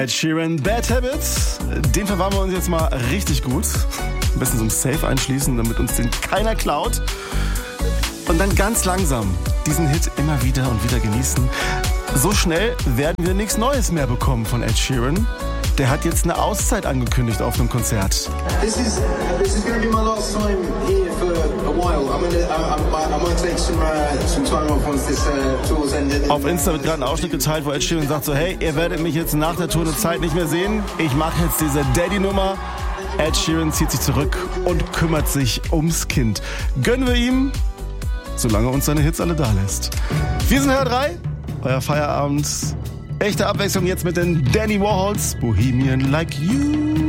Ed Sheeran, Bad Habits. Den verwahren wir uns jetzt mal richtig gut. Am besten so ein Safe einschließen, damit uns den keiner klaut. Und dann ganz langsam diesen Hit immer wieder und wieder genießen. So schnell werden wir nichts Neues mehr bekommen von Ed Sheeran. Der hat jetzt eine Auszeit angekündigt auf einem Konzert. This is going to be my last time here for a while. I'm going to take some time off once this tour's ended. Auf Insta wird gerade ein Ausschnitt geteilt, wo Ed Sheeran sagt so, hey, ihr werdet mich jetzt nach der Tour eine Zeit nicht mehr sehen. Ich mache jetzt diese Daddy-Nummer. Ed Sheeran zieht sich zurück und kümmert sich ums Kind. Gönnen wir ihm, solange uns seine Hits alle da lässt. Wir sind HR3, euer Feierabend. Echte Abwechslung jetzt mit den Danny Warhols, Bohemian Like You.